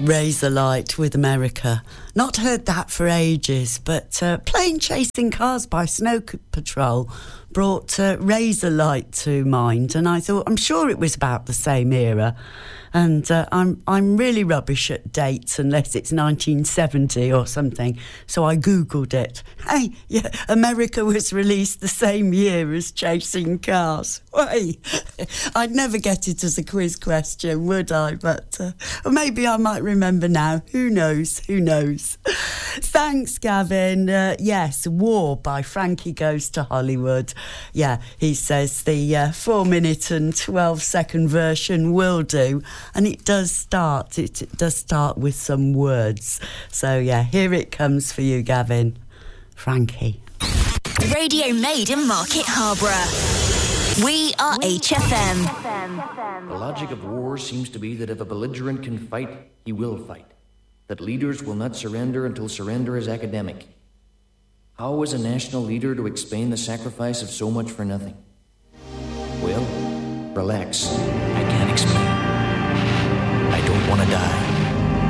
Razorlight with America. Not heard that for ages, but Plane Chasing Cars by Snow Patrol brought Razorlight to mind, and I thought, I'm sure it was about the same era. And I'm really rubbish at dates unless it's 1970 or something, so I googled it. Hey, yeah, America was released the same year as Chasing Cars. Hey, I'd never get it as a quiz question, would I? But maybe I might remember now. Who knows? Who knows? Thanks, Gavin. Yes, War by Frankie Goes to Hollywood. Yeah, he says the 4-minute and 12-second version will do. And it does start with some words. So, yeah, here it comes for you, Gavin. Frankie. Radio made in Market Harborough. We are HFM. The logic of war seems to be that if a belligerent can fight, he will fight. That leaders will not surrender until surrender is academic. How is a national leader to explain the sacrifice of so much for nothing? Well, relax. I can't explain. I don't want to die.